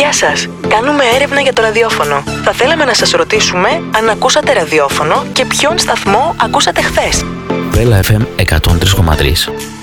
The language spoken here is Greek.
Γεια σας! Κάνουμε έρευνα για το ραδιόφωνο. Θα θέλαμε να σας ρωτήσουμε αν ακούσατε ραδιόφωνο και ποιον σταθμό ακούσατε χθες. Βέλα FM 103,3.